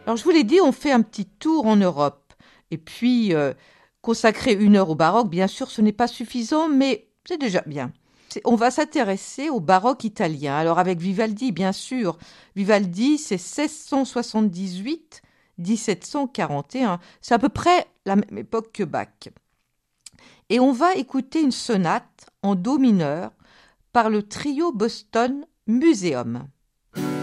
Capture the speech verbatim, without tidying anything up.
Alors, je vous l'ai dit, on fait un petit tour en Europe. Et puis, euh, consacrer une heure au baroque, bien sûr, ce n'est pas suffisant, mais c'est déjà bien. C'est- On va s'intéresser au baroque italien. Alors, avec Vivaldi, bien sûr. Vivaldi, c'est seize cent soixante-dix-huit à dix-sept cent quarante et un. C'est à peu près la même époque que Bach. Et on va écouter une sonate en do mineur par le trio Boston Museum.